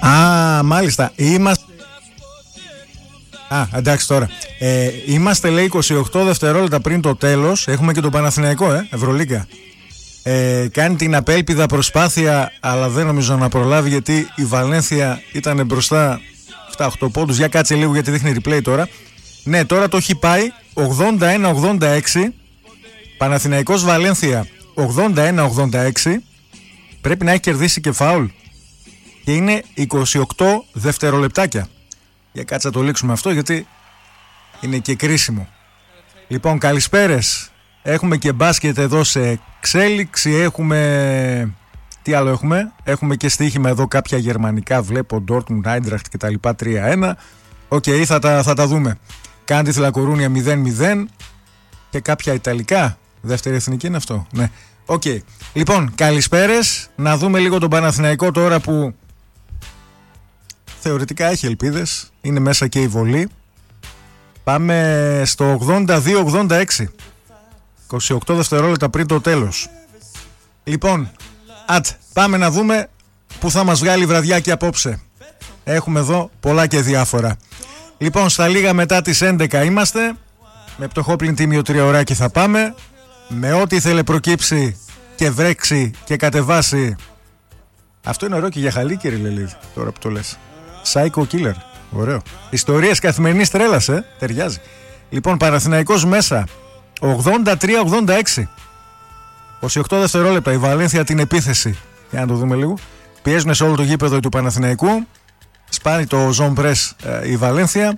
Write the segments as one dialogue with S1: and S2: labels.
S1: Μάλιστα. Εντάξει τώρα. Είμαστε, λέει, 28 δευτερόλεπτα πριν το τέλος. Έχουμε και τον Παναθηναϊκό, Ευρωλίγκα. Κάνει την απέλπιδα προσπάθεια, αλλά δεν νομίζω να προλάβει, γιατί η Βαλένθια ήταν μπροστά 7-8 πόντους. Για κάτσε λίγο, γιατί δείχνει replay τώρα. Ναι, τώρα το έχει πάει 81-86. Παναθηναϊκός Βαλένθια 81-86. Πρέπει να έχει κερδίσει και φάουλ. Και είναι 28 δευτερολεπτάκια. Για κάτσε να το λήξουμε αυτό, γιατί είναι και κρίσιμο. Λοιπόν, καλησπέρες. Έχουμε και μπάσκετ εδώ σε εξέλιξη. Έχουμε... Τι άλλο έχουμε? Έχουμε και στοίχημα εδώ, κάποια γερμανικά. Βλέπω Dortmund, Eintracht και τα λοιπά, 3-1. Οκ, θα τα δούμε. Κάντι Θηλακορούνια 0-0. Και κάποια ιταλικά. Δεύτερη εθνική είναι αυτό. Ναι. Οκ. Λοιπόν, καλησπέρες. Να δούμε λίγο τον Παναθηναϊκό τώρα, που θεωρητικά έχει ελπίδες. Είναι μέσα και η βολή. Πάμε στο 82-86. 28 δευτερόλεπτα πριν το τέλος. Λοιπόν, πάμε να δούμε που θα μας βγάλει η βραδιά και απόψε. Έχουμε εδώ πολλά και διάφορα. Λοιπόν, στα λίγα μετά τις 11 είμαστε. Με πτωχόπλην τίμιο 3 ωράκι θα πάμε. Με ό,τι θέλει προκύψει και βρέξει και κατεβάσει. Αυτό είναι ωραίο και για χαλί, κύριε Λελίδη, τώρα που το λες. Psycho Killer, ωραίο. Ιστορίες καθημερινής τρέλας, ταιριάζει. Λοιπόν, Παναθηναϊκός μέσα 83-86. 28 δευτερόλεπτα η Βαλένθια την επίθεση. Για να το δούμε λίγο. Πιέζουν σε όλο το γήπεδο του Παναθηναϊκού. Σπάνει το zone press η Βαλένθια.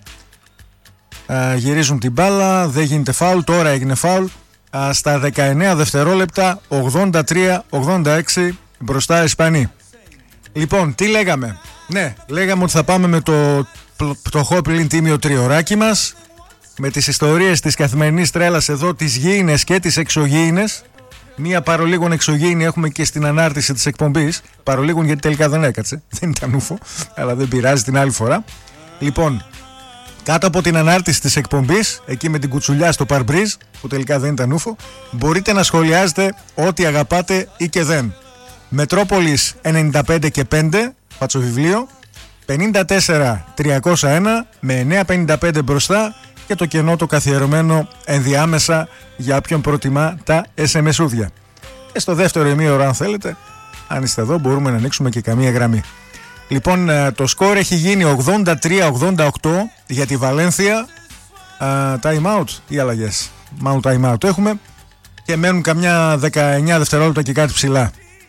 S1: Γυρίζουν την μπάλα. Δεν γίνεται φάουλ. Τώρα έγινε φάουλ. Στα 19 δευτερόλεπτα 83-86 μπροστά οι Ισπανοί. Λοιπόν, τι λέγαμε? Ναι, λέγαμε ότι θα πάμε με το πτωχόπλην τίμιο τριωράκι μας, με τις ιστορίες της καθημερινής τρέλας εδώ, τις γήινες και τις εξωγήινες. Μία παρολίγων εξωγήινη έχουμε και στην ανάρτηση της εκπομπής. Παρολίγων, γιατί τελικά δεν έκατσε, δεν ήταν ούφο, αλλά δεν πειράζει, την άλλη φορά. Λοιπόν, κάτω από την ανάρτηση της εκπομπής, εκεί με την κουτσουλιά στο παρμπρίζ, που τελικά δεν ήταν ούφο, μπορείτε να σχολιάζετε ό,τι αγαπάτε ή και δεν. Μετρόπολης 95 και 5, φατσοβιβλίο, 54-301 με 955 μπροστά, και το κενό το καθιερωμένο ενδιάμεσα για όποιον προτιμά τα SMS-ούδια. Και στο δεύτερο ημίωρο, αν θέλετε, αν είστε εδώ, μπορούμε να ανοίξουμε και καμία γραμμή. Λοιπόν, το σκορ έχει γίνει 83-88 για τη Βαλένθια. Time out ή αλλαγές? Time out έχουμε και μένουν καμιά 19 δευτερόλεπτα και κάτι ψηλά.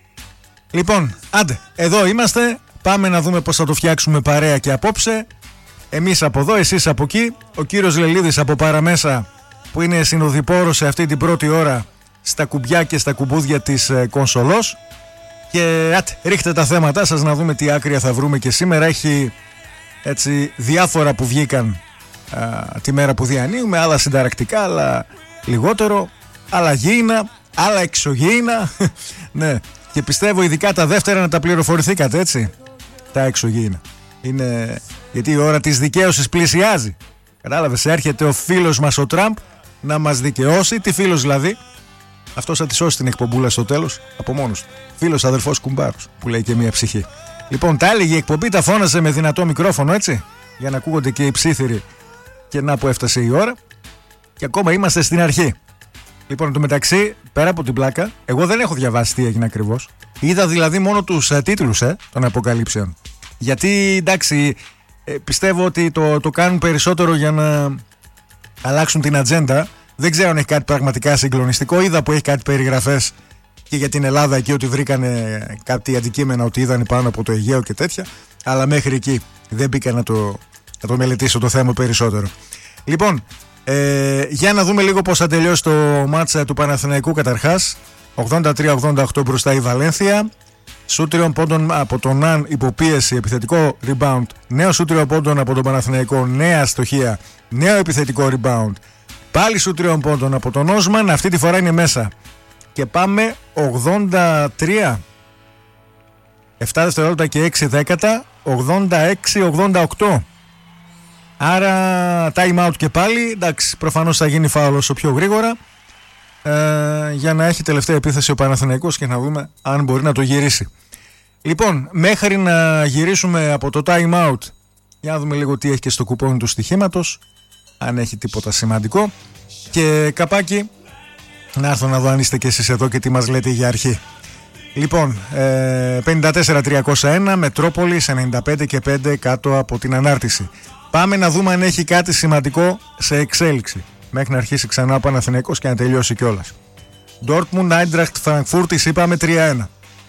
S1: Λοιπόν, άντε, εδώ είμαστε. Πάμε να δούμε πώς θα το φτιάξουμε παρέα και απόψε. Εμείς από εδώ, εσείς από εκεί. Ο κύριος Λελίδης από παραμέσα, που είναι συνοδοιπόρος σε αυτή την πρώτη ώρα στα κουμπιά και στα κουμπούδια της κονσολός. Και ρίχτε τα θέματά σας να δούμε τι άκρια θα βρούμε και σήμερα. Έχει έτσι διάφορα που βγήκαν τη μέρα που διανύουμε. Άλλα συνταρακτικά, άλλα λιγότερο. Άλλα γήινα, άλλα εξωγήινα. Ναι. Και πιστεύω ειδικά τα δεύτερα να τα πληροφορηθήκατε, έτσι. Τα εξωγήινα. Είναι... γιατί η ώρα της δικαίωσης πλησιάζει. Κατάλαβες, έρχεται ο φίλος μας ο Τραμπ να μας δικαιώσει. Τι φίλος δηλαδή? Αυτός θα τη σώσει την εκπομπούλα στο τέλος από μόνος του. Φίλος, αδελφός, κουμπάρος, που λέει και μία ψυχή. Λοιπόν, τα έλεγε η εκπομπή, τα φώνασε με δυνατό μικρόφωνο, έτσι, για να ακούγονται και οι ψήθυροι. Και να που έφτασε η ώρα. Και ακόμα είμαστε στην αρχή. Λοιπόν, το μεταξύ, πέρα από την πλάκα, εγώ δεν έχω διαβάσει τι έγινε ακριβώς. Είδα δηλαδή μόνο τους τίτλους των αποκαλύψεων. Γιατί εντάξει, πιστεύω ότι το κάνουν περισσότερο για να αλλάξουν την ατζέντα. Δεν ξέρω αν έχει κάτι πραγματικά συγκλονιστικό. Είδα που έχει κάτι περιγραφές και για την Ελλάδα εκεί, ότι βρήκανε κάτι αντικείμενα, ότι είδαν πάνω από το Αιγαίο και τέτοια. Αλλά μέχρι εκεί δεν μπήκα να το μελετήσω το θέμα περισσότερο. Λοιπόν, για να δούμε λίγο πώς θα τελειώσει το μάτσα του Παναθηναϊκού καταρχάς. 83-88 μπροστά η Βαλένθια. Σούτ 3 πόντων από τον Ναν, υποπίεση, επιθετικό rebound. Νέο σούτ 3 πόντων από τον Παναθηναϊκό, νέα αστοχία, νέο επιθετικό rebound. Πάλι σούτ 3 πόντων από τον Όσμαν, αυτή τη φορά είναι μέσα. Και πάμε 83. 7 δευτερόλεπτα και 6 δέκατα, 86-88. Άρα time out και πάλι. Εντάξει, προφανώς θα γίνει φάουλ όσο πιο γρήγορα, για να έχει τελευταία επίθεση ο Παναθηναϊκός και να δούμε αν μπορεί να το γυρίσει. Λοιπόν, μέχρι να γυρίσουμε από το time out, για να δούμε λίγο τι έχει και στο κουπόνι του στοιχήματος, αν έχει τίποτα σημαντικό. Και καπάκι, να έρθω να δω αν είστε και εσείς εδώ και τι μας λέτε για αρχή. Λοιπόν, 54-301, Μετρόπολης 95 και 5 κάτω από την ανάρτηση. Πάμε να δούμε αν έχει κάτι σημαντικό σε εξέλιξη, μέχρι να αρχίσει ξανά ο Παναθηναϊκός και να τελειώσει κιόλας. Dortmund, Eintracht Frankfurt, είπαμε 3-1.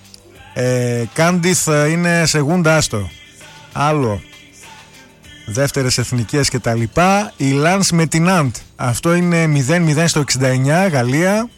S1: Κάντιθ είναι σε γούντα άστο. Άλλο. Δεύτερες εθνικές και τα λοιπά. Η Λανς με την Αντ. Αυτό είναι 0-0 στο 69, Γαλλία.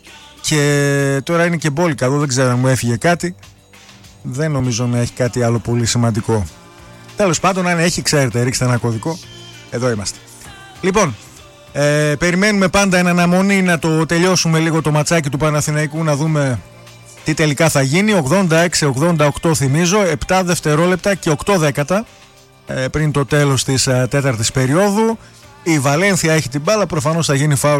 S1: Και τώρα είναι και μπόλικα εδώ, δεν ξέρω αν μου έφυγε κάτι. Δεν νομίζω να έχει κάτι άλλο πολύ σημαντικό. Τέλος πάντων, αν έχει, ξέρετε, ρίξτε ένα κωδικό. Εδώ είμαστε. Λοιπόν, περιμένουμε πάντα εν αναμονή να το τελειώσουμε λίγο το ματσάκι του Παναθηναϊκού, να δούμε τι τελικά θα γίνει. 86-88 θυμίζω, 7 δευτερόλεπτα και 8 δέκατα πριν το τέλος της τέταρτης περίοδου. Η Βαλένθια έχει την μπάλα, προφανώς θα γίνει φάουλ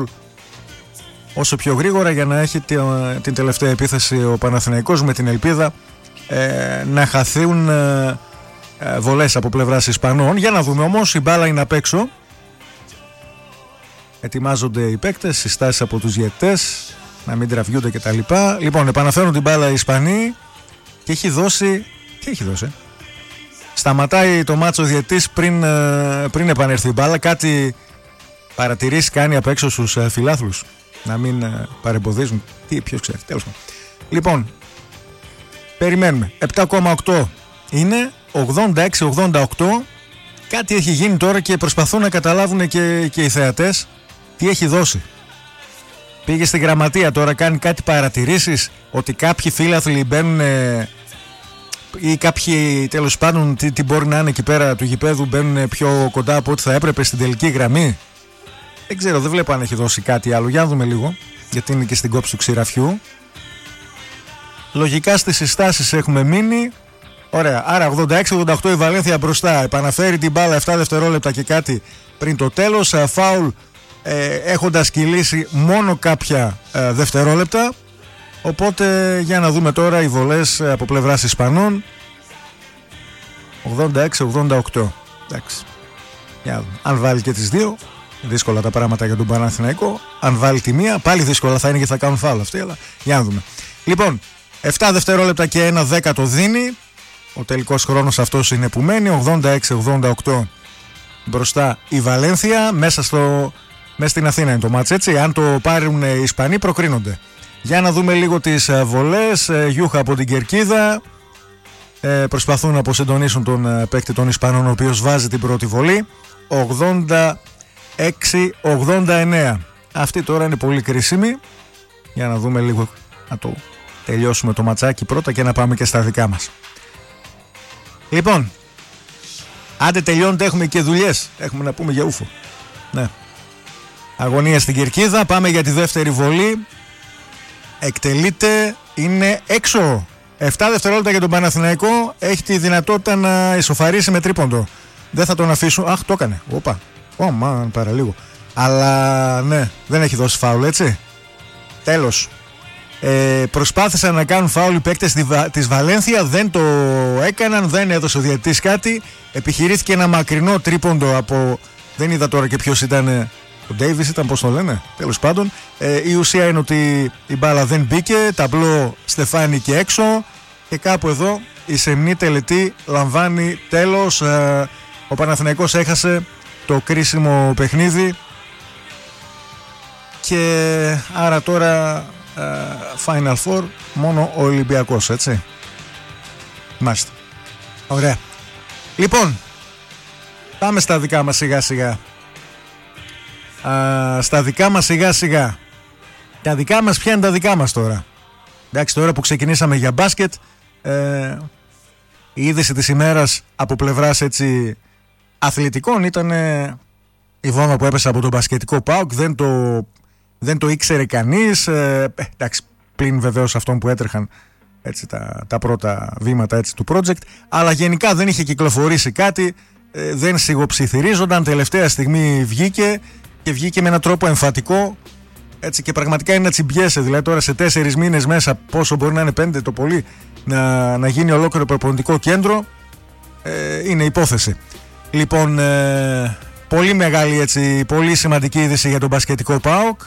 S1: όσο πιο γρήγορα για να έχει την τελευταία επίθεση ο Παναθηναϊκός, με την ελπίδα να χαθούν βολές από πλευράς Ισπανών. Για να δούμε όμως, η μπάλα είναι απ' έξω. Ετοιμάζονται οι παίκτες, συστάσεις από τους διαιτητές να μην τραβιούνται κτλ. Λοιπόν, επαναφέρουν την μπάλα οι Ισπανοί και έχει δώσει. Τι έχει δώσει? Σταματάει το μάτσο ο διαιτητής πριν επανέλθει η μπάλα. Κάτι παρατηρήσει κάνει απ' έξω στους φιλάθλους να μην παρεμποδίζουν. Ποιος ξέρει, τέλος πάντων. Λοιπόν, περιμένουμε. 7,8 είναι, 86-88. Κάτι έχει γίνει τώρα και προσπαθούν να καταλάβουν και οι θεατές τι έχει δώσει. Πήγε στη γραμματεία τώρα, κάνει κάτι παρατηρήσεις ότι κάποιοι φίλαθλοι μπαίνουν ή κάποιοι τέλος πάντων τι μπορεί να είναι εκεί πέρα του γηπέδου, μπαίνουν πιο κοντά από ό,τι θα έπρεπε στην τελική γραμμή. Δεν ξέρω, δεν βλέπω αν έχει δώσει κάτι άλλο. Για να δούμε λίγο, γιατί είναι και στην κόψη του ξηραφιού. Λογικά στις συστάσεις έχουμε μείνει. Ωραία, άρα 86-88 η Βαλένθια μπροστά. Επαναφέρει την μπάλα 7 δευτερόλεπτα και κάτι πριν το τέλος. Φάουλ έχοντας κυλήσει μόνο κάποια δευτερόλεπτα. Οπότε για να δούμε τώρα οι βολές από πλευράς Ισπανών. 86-88. Εντάξει. Αν βάλει και τις δύο, δύσκολα τα πράγματα για τον Παναθηναϊκό. Αν βάλει τη μία, πάλι δύσκολα θα είναι και θα κάνουν φάουλ αυτοί. Αλλά για να δούμε. Λοιπόν, 7 δευτερόλεπτα και 1 δέκατο δίνει. Ο τελικός χρόνος αυτός είναι που μένει. 86-88 μπροστά η Βαλένθια. Μέσα στην Αθήνα είναι το μάτς, έτσι. Αν το πάρουν οι Ισπανοί, προκρίνονται. Για να δούμε λίγο τις βολές. Γιούχα από την κερκίδα. Προσπαθούν να αποσυντονίσουν τον παίκτη των Ισπανών, ο οποίος βάζει την πρώτη βολή. 86-89. Αυτή τώρα είναι πολύ κρίσιμη. Για να δούμε λίγο, να το τελειώσουμε το ματσάκι πρώτα και να πάμε και στα δικά μας. Λοιπόν, άντε τελειώνεται, έχουμε και δουλειές. Έχουμε να πούμε για ούφο. Ναι. Αγωνία στην κερκίδα. Πάμε για τη δεύτερη βολή. Εκτελείται, είναι έξω. 7 δευτερόλεπτα για τον Παναθηναϊκό. Έχει τη δυνατότητα να ισοφαρίσει με τρίποντο. Δεν θα τον αφήσουν. Αχ, το έκανε. Όπα. Παραλίγο. Αλλά ναι, δεν έχει δώσει φάουλ, έτσι. Τέλος. Προσπάθησαν να κάνουν φάουλ οι παίκτες της Βαλένθια. Δεν το έκαναν. Δεν έδωσε ο διαιτητής κάτι. Επιχειρήθηκε ένα μακρινό τρίποντο από. Δεν είδα τώρα και ποιος ήταν. Ο Ντέιβις ήταν, πώς το λένε. Τέλος πάντων, η ουσία είναι ότι η μπάλα δεν μπήκε. Ταμπλό Στεφάνι και έξω. Και κάπου εδώ η σεμνή τελετή λαμβάνει τέλος. Ο Παναθηναϊκός έχασε το κρίσιμο παιχνίδι. Και άρα τώρα Final Four μόνο ο Ολυμπιακός, έτσι. Μάλιστα. Ωραία. Λοιπόν, πάμε στα δικά μας σιγά σιγά. Στα δικά μας σιγά σιγά. Τα δικά μας, ποια είναι τα δικά μας τώρα? Εντάξει, τώρα που ξεκινήσαμε για μπάσκετ, η είδηση της ημέρας από πλευράς, έτσι, αθλητικών ήταν η βόμβα που έπεσε από τον μπασκετικό ΠΑΟΚ. Δεν το ήξερε κανείς, εντάξει, πλην βεβαίως αυτών που έτρεχαν, έτσι, τα πρώτα βήματα, έτσι, του project, αλλά γενικά δεν είχε κυκλοφορήσει κάτι, δεν σιγοψιθυρίζονταν. Τελευταία στιγμή βγήκε και βγήκε με έναν τρόπο εμφατικό Έτσι, και πραγματικά είναι να τσιμπιέσαι. Δηλαδή τώρα σε 4 μήνες μέσα, πόσο μπορεί να είναι, 5 το πολύ, να γίνει ολόκληρο προπονητικό κέντρο, είναι υπόθεση. Λοιπόν, πολύ μεγάλη, έτσι, πολύ σημαντική είδηση για τον μπασκετικό ΠΑΟΚ.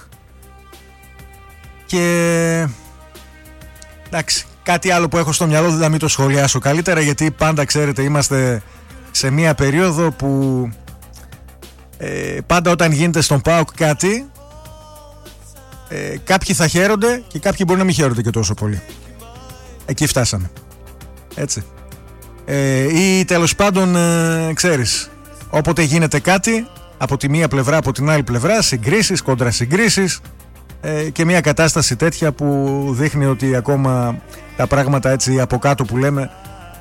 S1: Και εντάξει, κάτι άλλο που έχω στο μυαλό δεν θα μην το σχολιάσω καλύτερα, γιατί πάντα ξέρετε είμαστε σε μία περίοδο που πάντα όταν γίνεται στον ΠΑΟΚ κάτι, κάποιοι θα χαίρονται και κάποιοι μπορεί να μην χαίρονται και τόσο πολύ. Εκεί φτάσαμε. Έτσι. Ή τέλος πάντων, ξέρεις, όποτε γίνεται κάτι από τη μία πλευρά, από την άλλη πλευρά, συγκρίσεις, κοντρασυγκρίσεις, και μια κατάσταση τέτοια που δείχνει ότι ακόμα τα πράγματα, έτσι από κάτω που λέμε,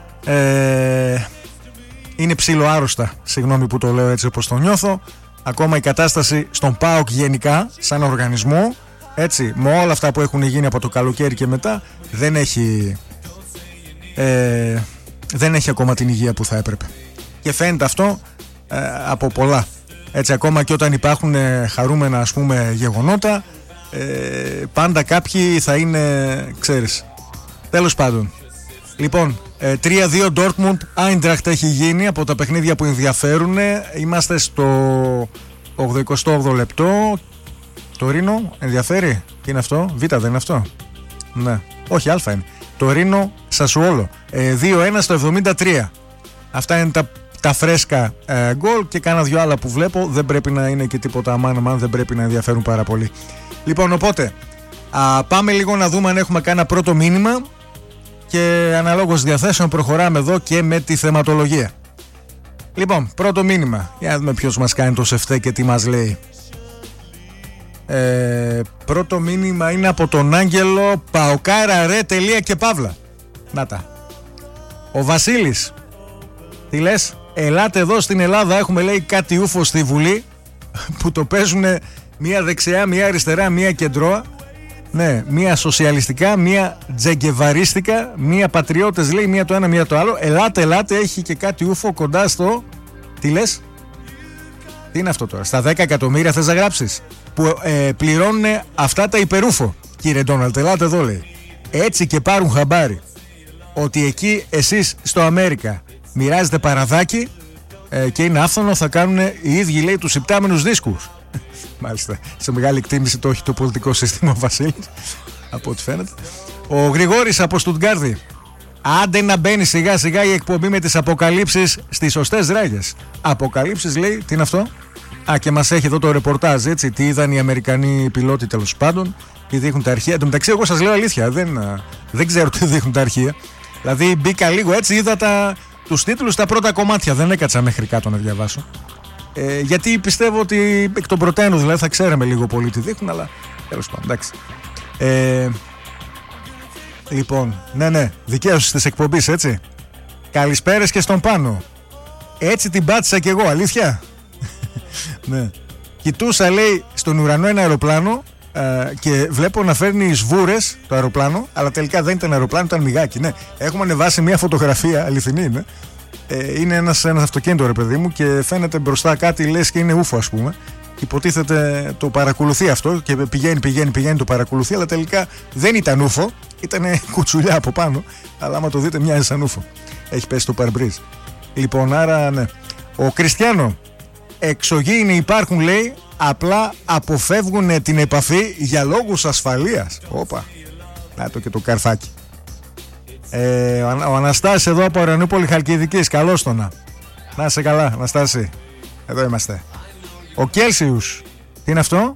S1: είναι ψιλοάρρωστα. Συγγνώμη που το λέω έτσι όπως το νιώθω. Ακόμα η κατάσταση στον ΠΑΟΚ γενικά σαν οργανισμό, έτσι, με όλα αυτά που έχουν γίνει από το καλοκαίρι και μετά, δεν έχει ακόμα την υγεία που θα έπρεπε. Και φαίνεται αυτό από πολλά. Έτσι, ακόμα και όταν υπάρχουν χαρούμενα, ας πούμε, γεγονότα, πάντα κάποιοι θα είναι, ξέρεις. Τέλος πάντων. Λοιπόν, 3-2 Dortmund Eintracht έχει γίνει από τα παιχνίδια που ενδιαφέρουν. Είμαστε στο 88 λεπτό. Τωρίνο, ενδιαφέρει? Τι είναι αυτό? Β δεν είναι αυτό? Ναι, όχι, Α είναι. Τωρίνο Σασουόλο, 2-1 στο 73. Αυτά είναι τα φρέσκα γκολ, και κάνα δυο άλλα που βλέπω. Δεν πρέπει να είναι και τίποτα αμάν, δεν πρέπει να ενδιαφέρουν πάρα πολύ. Λοιπόν, οπότε πάμε λίγο να δούμε αν έχουμε κάνα πρώτο μήνυμα, και αναλόγως διαθέσεων προχωράμε εδώ και με τη θεματολογία. Λοιπόν, πρώτο μήνυμα, για να δούμε ποιος μας κάνει το σεφτέ και τι μας λέει. Πρώτο μήνυμα είναι από τον Άγγελο. Παοκάρα ρε τελεία και παύλα. Να τα. Ο Βασίλης, τι λες? Ελάτε εδώ στην Ελλάδα, έχουμε, λέει, κάτι ούφο στη Βουλή που το παίζουν μία δεξιά, μία αριστερά, μία κεντρώα. Ναι, μία σοσιαλιστικά, μία τζεγκεβαρίστικα, μία πατριώτες, λέει, μία το ένα, μία το άλλο. Ελάτε, έχει και κάτι ούφο κοντά στο... Τι λες? Τι είναι αυτό τώρα? Στα 10 εκατομμύρια θες να γράψεις? Που πληρώνουν αυτά τα υπερούφο. Κύριε Ντόναλτ, ελάτε εδώ, λέει. Έτσι και πάρουν χαμπάρι ότι εκεί εσείς στο Αμέρικα μοιράζετε παραδάκι, και είναι άφθονο, θα κάνουν οι ίδιοι, λέει, τους υπτάμενους δίσκους. Μάλιστα, σε μεγάλη εκτίμηση το έχει το πολιτικό σύστημα ο Βασίλης, από ό,τι φαίνεται. Ο Γρηγόρης από Στουτγκάρδη. Άντε να μπαίνει σιγά σιγά η εκπομπή με τις αποκαλύψεις στις σωστές ράγες. Αποκαλύψεις, λέει, τι είναι αυτό? Και μας έχει εδώ το ρεπορτάζ, έτσι, τι είδαν οι Αμερικανοί πιλότοι, τέλος πάντων, τι δείχνουν τα αρχεία. Εν τω μεταξύ, εγώ σας λέω αλήθεια, δεν ξέρω τι δείχνουν τα αρχεία. Δηλαδή μπήκα λίγο έτσι, είδα τους τίτλους, τα πρώτα κομμάτια, δεν έκατσα μέχρι κάτω να διαβάσω. Γιατί πιστεύω ότι εκ των προτένων, δηλαδή, θα ξέραμε λίγο πολύ τι δείχνουν, αλλά τέλος πάντων, εντάξει. Λοιπόν, ναι, δικαίωση της εκπομπής, έτσι. Καλησπέρες και στον Πάνο. Έτσι την πάτησα κι εγώ, αλήθεια. Ναι. Κοιτούσα, λέει, στον ουρανό ένα αεροπλάνο, και βλέπω να φέρνει σβούρες το αεροπλάνο, αλλά τελικά δεν ήταν αεροπλάνο, ήταν μυγάκι. Ναι. Έχουμε ανεβάσει μια φωτογραφία, αληθινή είναι. Είναι ένας αυτοκίνητο, ρε παιδί μου, και φαίνεται μπροστά κάτι, λες και είναι ούφο, ας πούμε. Υποτίθεται το παρακολουθεί αυτό και πηγαίνει, το παρακολουθεί, αλλά τελικά δεν ήταν ούφο, ήταν κουτσουλιά από πάνω. Αλλά άμα το δείτε, μοιάζει σαν ούφο. Έχει πέσει το παρμπρίζ. Λοιπόν, άρα ναι. Ο Κριστιανό. Εξωγήινοι υπάρχουν, λέει, απλά αποφεύγουν την επαφή για λόγους ασφαλείας. Όπα. Να το και το καρφάκι. Ο Αναστάσης εδώ από Ορενούπολη Χαλκιδικής. Καλώς το να. Να είσαι καλά, Αναστάση. Εδώ είμαστε. Ο Κέλσιους. Τι είναι αυτό?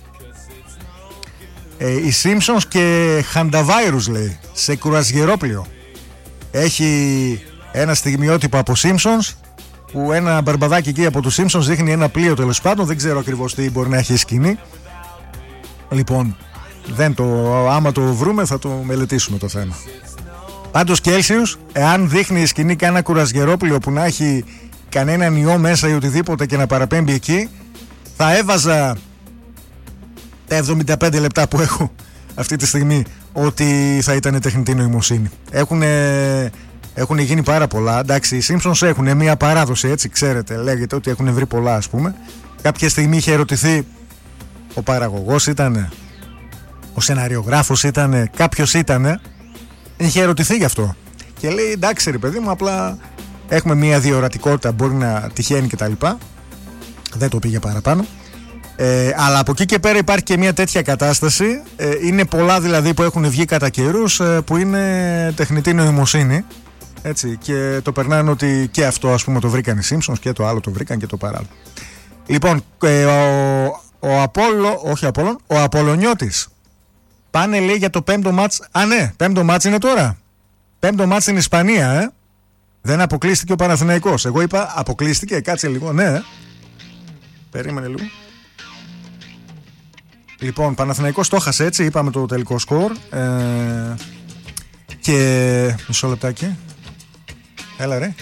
S1: Οι Simpsons και Χανταβάιρους, λέει, σε κουρασγερόπλιο. Έχει ένα στιγμιότυπο από Simpsons, που ένα μπαρμπαδάκι εκεί από τους Simpsons δείχνει ένα πλοίο, τέλος πάντων. Δεν ξέρω ακριβώς τι μπορεί να έχει σκηνή. Λοιπόν, άμα το βρούμε θα το μελετήσουμε το θέμα. Πάντως, Κέλσιους, εάν δείχνει η σκηνή κανένα κουρασγερόπλιο που να έχει κανέναν ιό μέσα ή οτιδήποτε και να παραπέμπει εκεί, θα έβαζα τα 75 λεπτά που έχω αυτή τη στιγμή ότι θα ήταν τεχνητή νοημοσύνη. Έχουν γίνει πάρα πολλά. Εντάξει, οι Simpsons έχουν μια παράδοση, έτσι, ξέρετε. Λέγεται ότι έχουν βρει πολλά, ας πούμε. Κάποια στιγμή είχε ερωτηθεί ο παραγωγός ήτανε, ο σεναριογράφος ήτανε, κάποιος ήτανε, είχε ερωτηθεί γι' αυτό. Και λέει εντάξει ρε παιδί μου, απλά έχουμε μια διορατικότητα, μπορεί να τυχαίνει κτλ. Δεν το πήγε παραπάνω. Αλλά από εκεί και πέρα υπάρχει και μια τέτοια κατάσταση. Είναι πολλά δηλαδή που έχουν βγει κατά καιρούς που είναι τεχνητή νοημοσύνη. Έτσι, και το περνάνε ότι και αυτό ας πούμε το βρήκαν οι Simpsons και το άλλο το βρήκαν και το παράλληλο. Λοιπόν, ο Απολωνιώτης πάνε λέει για το πέμπτο μάτς. Α ναι, πέμπτο μάτς είναι τώρα. Πέμπτο μάτς στην Ισπανία, Δεν αποκλείστηκε ο Παναθηναϊκός. Εγώ είπα αποκλείστηκε, κάτσε λίγο, ναι. Περίμενε λίγο. Λοιπόν, Παναθηναϊκός το έχασε, έτσι, είπαμε το τελικό σκορ. Και μισό λεπτάκι. Έλα ρε.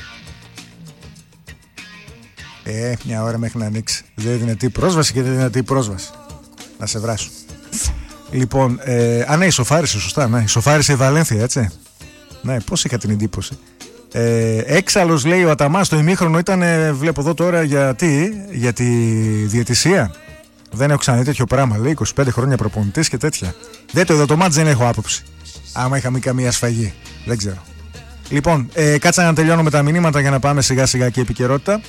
S1: Μια ώρα μέχρι να ανοίξει. Δεν είναι δυνατή πρόσβαση και δεν είναι δυνατή πρόσβαση. Να σε βράσω. Λοιπόν, ναι, ισοφάρισε σωστά. Ναι, ισοφάρισε η Βαλένθια, έτσι. Ναι, πώς είχα την εντύπωση. Έξαλλος λέει ο Αταμάς στο ημίχρονο ήταν, βλέπω εδώ τώρα για τη διαιτησία. Δεν έχω ξαναδεί τέτοιο πράγμα. Λέει 25 χρόνια προπονητής και τέτοια. Δεν το είδα το μάτς, δεν έχω άποψη. Άμα είχαμε καμία σφαγή. Δεν ξέρω. Λοιπόν, κάτσα να τελειώνω με τα μηνύματα για να πάμε σιγά σιγά και επικαιρότητα.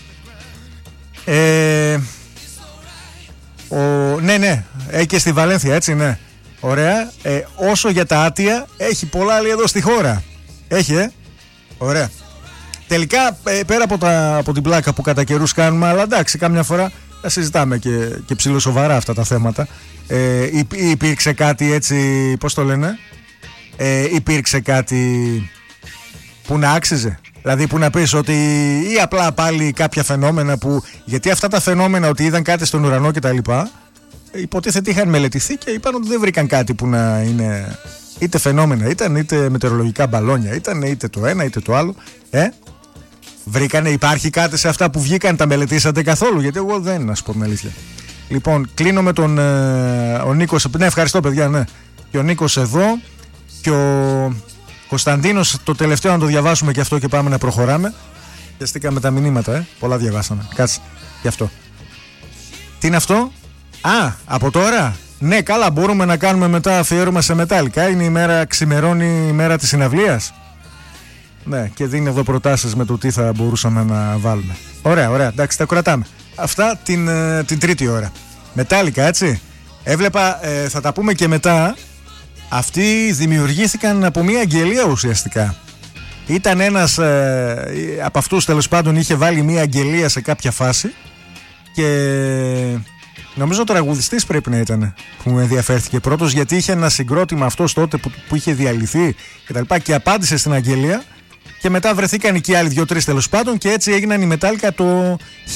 S1: Ναι, και στη Βαλένθια, έτσι, ναι. Ωραία. Όσο για τα άτια, έχει πολλά άλλη εδώ στη χώρα. Έχει, Ωραία. Τελικά, πέρα από την πλάκα που κατά καιρούς κάνουμε, αλλά εντάξει, κάμια φορά θα συζητάμε και ψιλοσοβαρά αυτά τα θέματα. Υπήρξε κάτι έτσι, πώς το λένε, υπήρξε κάτι που να άξιζε. Δηλαδή που να πεις ότι ή απλά πάλι κάποια φαινόμενα που, γιατί αυτά τα φαινόμενα ότι είδαν κάτι στον ουρανό και τα λοιπά, υποτίθεται είχαν μελετηθεί και είπαν ότι δεν βρήκαν κάτι που να είναι είτε φαινόμενα ήταν, είτε μετεωρολογικά μπαλόνια ήταν, είτε το ένα είτε το άλλο. Βρήκανε, υπάρχει κάτι σε αυτά που βγήκαν, τα μελετήσατε καθόλου? Γιατί εγώ δεν, να σου πω την αλήθεια. Λοιπόν, κλείνω με τον ο Νίκος. Ναι, ευχαριστώ παιδιά, ναι. Και ο Νίκος εδώ και ο Κωνσταντίνος, το τελευταίο να το διαβάσουμε και αυτό και πάμε να προχωράμε. Πιαστήκαμε τα μηνύματα, πολλά διαβάσαμε. Κάτσε, γι' αυτό. Τι είναι αυτό? Από τώρα? Ναι, καλά, μπορούμε να κάνουμε μετά αφιέρωμα σε μετάλλικα. Είναι η μέρα, ξημερώνει η μέρα της συναυλίας. Ναι, και δίνει εδώ προτάσεις με το τι θα μπορούσαμε να βάλουμε. Ωραία, εντάξει, τα κρατάμε. Αυτά την τρίτη ώρα. Μετάλλικα, έτσι. Έβλεπα, θα τα πούμε και μετά. Αυτοί δημιουργήθηκαν από μια αγγελία ουσιαστικά. Ήταν ένας από αυτούς, τέλος πάντων, είχε βάλει μια αγγελία σε κάποια φάση και νομίζω ο τραγουδιστής πρέπει να ήταν που με ενδιαφέρθηκε πρώτος, γιατί είχε ένα συγκρότημα αυτός τότε που είχε διαλυθεί και απάντησε στην αγγελία. Και μετά βρεθήκαν εκεί άλλοι 2-3 τέλος πάντων και έτσι έγιναν οι Μετάλλικα το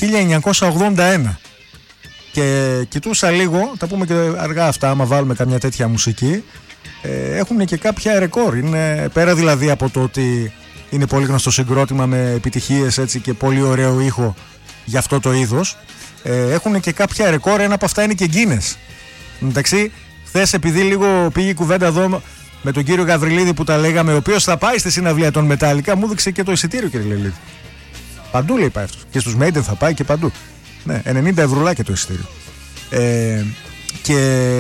S1: 1981. Και κοιτούσα λίγο, τα πούμε και αργά αυτά, άμα βάλουμε καμιά τέτοια μουσική, έχουν και κάποια ρεκόρ. Είναι, πέρα δηλαδή από το ότι είναι πολύ γνωστό συγκρότημα με επιτυχίες, έτσι, και πολύ ωραίο ήχο για αυτό το είδος, έχουν και κάποια ρεκόρ. Ένα από αυτά είναι και Guinness. Εντάξει, χθες επειδή λίγο πήγε η κουβέντα εδώ με τον κύριο Γαβριλίδη που τα λέγαμε, ο οποίος θα πάει στη συναυλία των Μετάλλικα, μου έδειξε και το εισιτήριο, κύριε Λελίδη. Παντού λέει πάει αυτό. Και στους Maiden θα πάει και παντού. Ναι, 90 ευρουλάκια το εισιτήριο. Και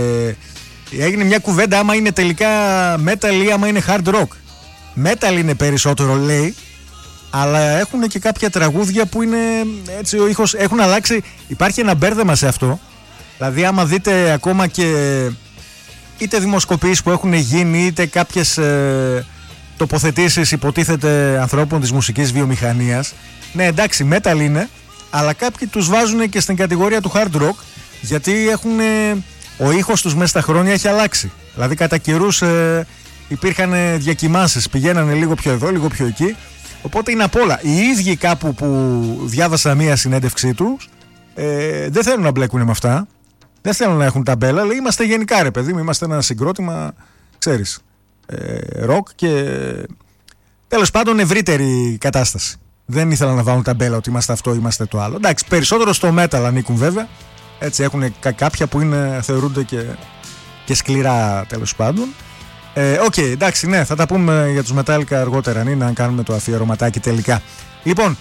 S1: έγινε μια κουβέντα άμα είναι τελικά metal ή άμα είναι hard rock. Metal είναι περισσότερο, λέει, αλλά έχουν και κάποια τραγούδια που είναι έτσι, ο ήχος έχουν αλλάξει. Υπάρχει ένα μπέρδεμα σε αυτό. Δηλαδή άμα δείτε ακόμα και είτε δημοσκοπήσεις που έχουν γίνει, είτε κάποιες τοποθετήσεις υποτίθεται ανθρώπων της μουσικής βιομηχανίας, ναι, εντάξει, metal είναι, αλλά κάποιοι τους βάζουν και στην κατηγορία του hard rock, γιατί ο ήχος τους μέσα στα χρόνια έχει αλλάξει. Δηλαδή κατά καιρούς υπήρχαν διακυμάνσεις, πηγαίνανε λίγο πιο εδώ, λίγο πιο εκεί, οπότε είναι απ' όλα. Οι ίδιοι κάπου που διάβασα μία συνέντευξή τους δεν θέλουν να μπλέκουν με αυτά. Δεν θέλουν να έχουν ταμπέλα, λέει είμαστε γενικά ρε παιδί μου, είμαστε ένα συγκρότημα, ξέρεις, ροκ και τέλος πάντων ευρύτερη κατάσταση. Δεν ήθελαν να βάλουν ταμπέλα ότι είμαστε αυτό, είμαστε το άλλο. Εντάξει, περισσότερο στο metal ανήκουν βέβαια, έτσι έχουν κάποια που θεωρούνται και σκληρά τέλος πάντων. Εντάξει, ναι, θα τα πούμε για τους Metallica αργότερα, είναι, αν κάνουμε το αφιερωματάκι τελικά. Λοιπόν,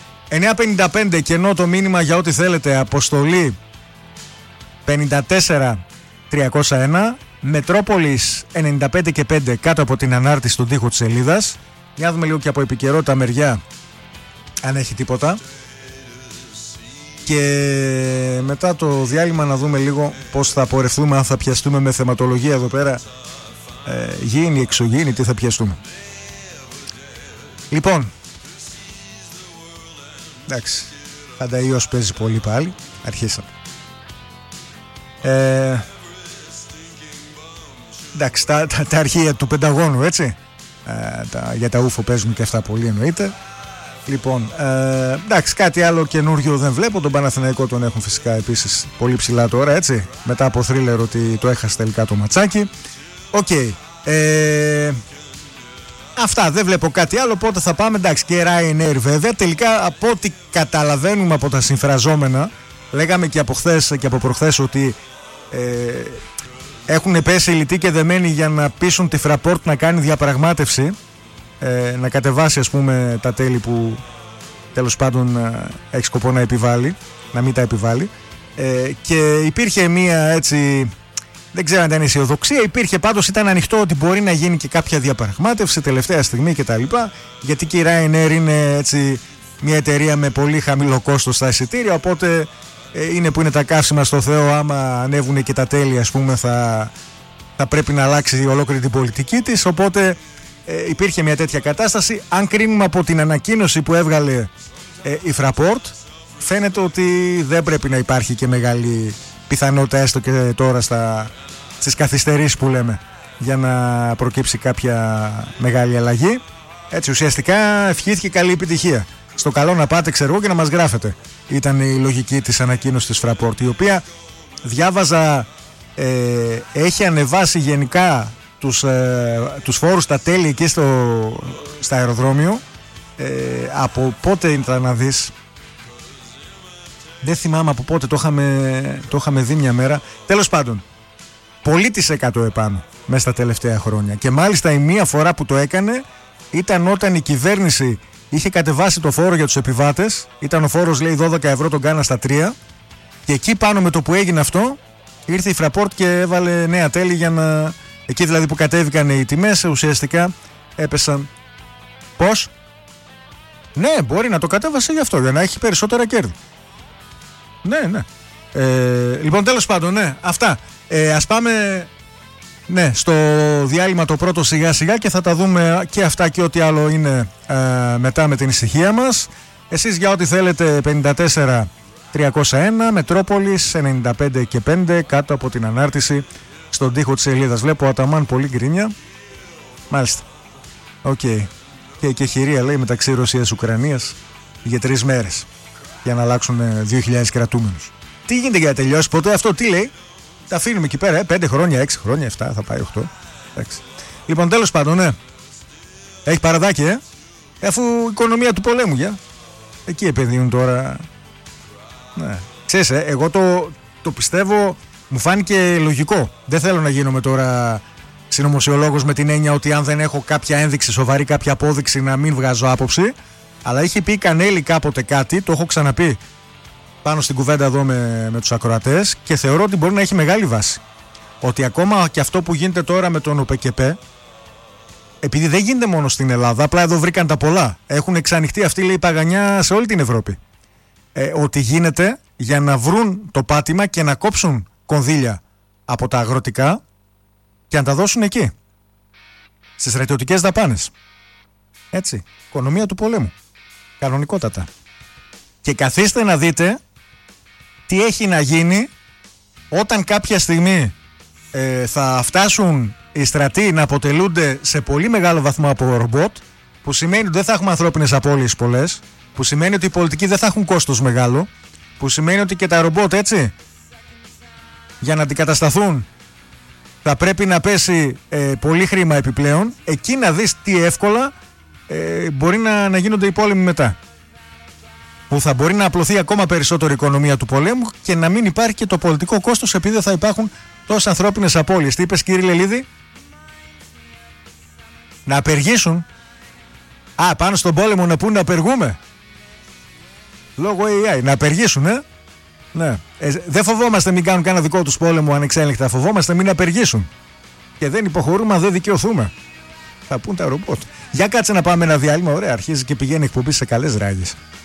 S1: 9.55 κενό το μήνυμα για ό,τι θέλετε, αποστολή 54 301, Μετρόπολης 95 και 5 κάτω από την ανάρτηση στον τοίχο της σελίδας. Για να δούμε λίγο και από επικαιρότητα μεριά αν έχει τίποτα. Και μετά το διάλειμμα να δούμε λίγο πώς θα πορευτούμε, αν θα πιαστούμε με θεματολογία εδώ πέρα, γήινη, εξωγήινη, τι θα πιαστούμε. Λοιπόν, εντάξει, Φανταϊός παίζει πολύ πάλι, αρχίσαμε. Εντάξει, τα αρχεία του Πενταγώνου, έτσι, για τα ούφο παίζουν και αυτά πολύ, εννοείται. Λοιπόν, εντάξει, κάτι άλλο καινούριο δεν βλέπω. Τον Παναθηναϊκό τον έχουν φυσικά επίσης πολύ ψηλά τώρα, έτσι, μετά από θρίλερ ότι το έχασε τελικά το ματσάκι. Οκ. Αυτά, δεν βλέπω κάτι άλλο. Πότε θα πάμε, εντάξει, και Ryanair βέβαια. Τελικά, από ό,τι καταλαβαίνουμε από τα συμφραζόμενα, λέγαμε και από χθες και από προχθές ότι έχουν πέσει λιτοί και δεμένοι για να πείσουν τη Fraport να κάνει διαπραγμάτευση, να κατεβάσει, ας πούμε, τα τέλη που τέλος πάντων έχει σκοπό να επιβάλλει, να μην τα επιβάλλει, και υπήρχε μία, έτσι, δεν ξέρω αν ήταν αισιοδοξία, υπήρχε πάντως, ήταν ανοιχτό ότι μπορεί να γίνει και κάποια διαπραγμάτευση τελευταία στιγμή κτλ. Γιατί και η Ryanair είναι, έτσι, μια εταιρεία με πολύ χαμηλό κόστος στα εισιτήρια, οπότε είναι που είναι τα καύσιμα στο Θεό. Άμα ανέβουν και τα τέλη, ας πούμε, θα πρέπει να αλλάξει ολόκληρη την πολιτική της, οπότε υπήρχε μια τέτοια κατάσταση. Αν κρίνουμε από την ανακοίνωση που έβγαλε η Fraport, φαίνεται ότι δεν πρέπει να υπάρχει και μεγάλη πιθανότητα, έστω και τώρα στις καθυστερήσεις που λέμε, για να προκύψει κάποια μεγάλη αλλαγή. Έτσι, ουσιαστικά ευχήθηκε καλή επιτυχία. Στο καλό να πάτε, ξέρω εγώ, και να μας γράφετε. Ήταν η λογική της ανακοίνωσης της Fraport, η οποία διάβαζα έχει ανεβάσει γενικά τους φόρους, τα τέλη εκεί στα αεροδρόμιο, από πότε ήταν να δεις, δεν θυμάμαι από πότε, το είχαμε δει μια μέρα, τέλος πάντων πολύ της 100 επάνω μέσα στα τελευταία χρόνια. Και μάλιστα η μία φορά που το έκανε ήταν όταν η κυβέρνηση είχε κατεβάσει το φόρο για τους επιβάτες. Ήταν ο φόρος, λέει, 12 ευρώ, τον κάνα στα 3, και εκεί πάνω με το που έγινε αυτό ήρθε η Fraport και έβαλε νέα τέλη για να... Εκεί δηλαδή που κατέβηκαν οι τιμές, ουσιαστικά έπεσαν. Πώς? Ναι, μπορεί να το κατέβασε γι' αυτό, για να έχει περισσότερα κέρδη. Ναι. Λοιπόν, τέλος πάντων, ναι, αυτά. Ας πάμε, ναι, στο διάλειμμα το πρώτο σιγά σιγά, και θα τα δούμε και αυτά και ό,τι άλλο είναι μετά με την ησυχία μας. Εσείς για ό,τι θέλετε, 54 301, Μετρόπολης 95 και 5 κάτω από την ανάρτηση στον τοίχο της σελίδας. Βλέπω Αταμάν πολύ γκρίνια. Μάλιστα. Οκ. Και χειρία, λέει, μεταξύ Ρωσίας-Ουκρανίας για 3 μέρες για να αλλάξουν 2.000 κρατούμενους. Τι γίνεται για να τελειώσει ποτέ αυτό, τι λέει? Τα αφήνουμε εκεί πέρα, 5 χρόνια, 6 χρόνια, 7, θα πάει 8. Εντάξει. Λοιπόν, τέλος πάντων, ναι. Έχει παραδάκι, αφού η οικονομία του πολέμου, για. Εκεί επενδύουν τώρα. Ναι. Ξέρεις, εγώ το πιστεύω, μου φάνηκε λογικό. Δεν θέλω να γίνομαι τώρα συνωμοσιολόγος με την έννοια ότι αν δεν έχω κάποια ένδειξη σοβαρή, κάποια απόδειξη, να μην βγάζω άποψη. Αλλά είχε πει Κανέλη κάποτε κάτι, το έχω ξαναπεί πάνω στην κουβέντα εδώ με τους ακροατές, και θεωρώ ότι μπορεί να έχει μεγάλη βάση. Ότι ακόμα και αυτό που γίνεται τώρα με τον ΟΠΕΚΕΠΕ, επειδή δεν γίνεται μόνο στην Ελλάδα, απλά εδώ βρήκαν τα πολλά. Έχουν εξανοιχτεί αυτή, λέει, παγανιά σε όλη την Ευρώπη. Ότι γίνεται για να βρουν το πάτημα και να κόψουν κονδύλια από τα αγροτικά και να τα δώσουν εκεί, στις στρατιωτικές δαπάνες. Έτσι, οικονομία του πολέμου. Κανονικότατα. Και καθίστε να δείτε τι έχει να γίνει όταν κάποια στιγμή θα φτάσουν οι στρατοί να αποτελούνται σε πολύ μεγάλο βαθμό από ρομπότ, που σημαίνει ότι δεν θα έχουμε ανθρώπινες απώλειες πολλές, που σημαίνει ότι οι πολιτικοί δεν θα έχουν κόστος μεγάλο, που σημαίνει ότι και τα ρομπότ, έτσι, για να αντικατασταθούν θα πρέπει να πέσει πολύ χρήμα επιπλέον. Εκεί να δεις τι εύκολα μπορεί να γίνονται οι πόλεμοι μετά, που θα μπορεί να απλωθεί ακόμα περισσότερο η οικονομία του πολέμου και να μην υπάρχει και το πολιτικό κόστος, επειδή θα υπάρχουν τόσες ανθρώπινες απώλειες. Τι είπες, κύριε Λελίδη? Να απεργήσουν? Πάνω στον πόλεμο να πούν να απεργούμε? Λόγω AI, να απεργήσουν, Ναι. Δεν φοβόμαστε μην κάνουν κανένα δικό τους πόλεμο ανεξέλεγκτα. Φοβόμαστε μην απεργήσουν. Και δεν υποχωρούμε αν δεν δικαιωθούμε. Θα πούν τα ρομπότ. Για κάτσε να πάμε ένα διάλειμμα. Ωραία, αρχίζει και πηγαίνει εκπομπή σε καλές ράγες.